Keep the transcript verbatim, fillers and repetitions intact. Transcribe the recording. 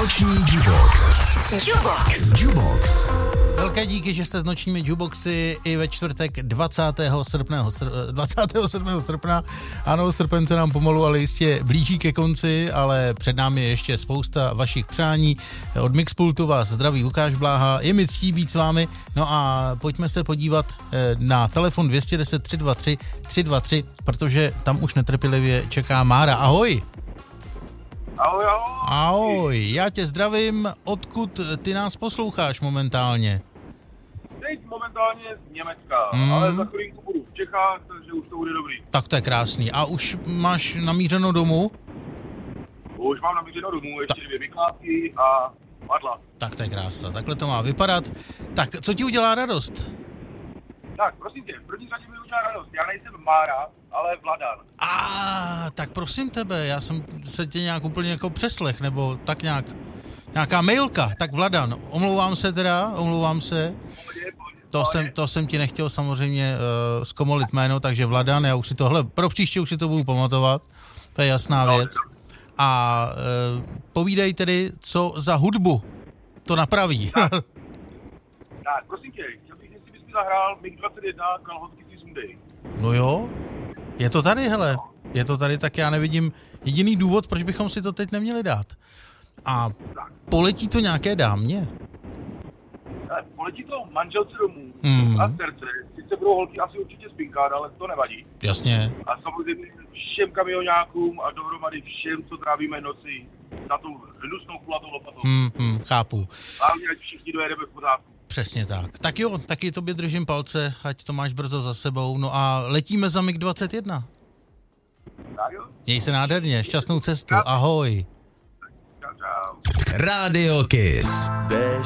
Noční Jukebox. Jukebox. Jukebox. Velké díky, že jste s nočními Jukeboxy i ve čtvrtek dvacátého sedmého srpna. Ano, srpen se nám pomalu, ale jistě blíží ke konci, ale před námi je ještě spousta vašich přání. Od Mixpultu vás zdraví Lukáš Bláha. Je mi ctí být s vámi. No a pojďme se podívat na telefon dvě jedna nula tři dva tři tři dva tři, protože tam už netrpělivě čeká Mára. Ahoj. Ahoj, ahoj. Ahoj, já tě zdravím. Odkud ty nás posloucháš momentálně? Teď momentálně z Německa, Mm. ale za chvilinku budu v Čechách, takže už to bude dobrý. Tak to je krásný. A už máš namířeno domů? Už mám namířeno domů, ještě dvě vykládky a padla. Tak to je krása. Takhle to má vypadat. Tak, co ti udělá radost? Tak, prosím tě, v první řadě mi udělá radost. Já nejsem Mára, ale Vladan. A tak prosím tebe, já jsem se tě nějak úplně jako přeslech, nebo tak nějak, nějaká mailka. Tak Vladan, omlouvám se teda, omlouvám se. To jsem, to jsem ti nechtěl samozřejmě uh, zkomolit jméno, takže Vladan, já už si tohle, pro příště už si to budu pamatovat, to je jasná věc. A uh, povídej tedy, co za hudbu to napraví. Tak, tak prosím tě, chtěl bych, jestli bys mi zahrál mig dvacet jedna, kalhotky si sundej. No jo, je to tady, hele, je to tady, tak já nevidím jediný důvod, proč bychom si to teď neměli dát. A poletí to nějaké dámě? Ale poletí to manželce domů Mm. a srdce. Sice budou holky asi určitě spinkat, ale to nevadí. Jasně. A samozřejmě všem kamionákům a dohromady všem, co trávíme noci na tu hnusnou kulatou lopatou. Hmm, hmm, chápu. Hlavně, ať všichni dojedeme v pořádku. Přesně tak. Tak jo, taky tobě držím palce, ať to máš brzo za sebou. No a letíme za mig dvacet jedna. Tak jo? Měj se nádherně, šťastnou cestu. Ahoj. Čau, čau. Radio Kiss. Déšť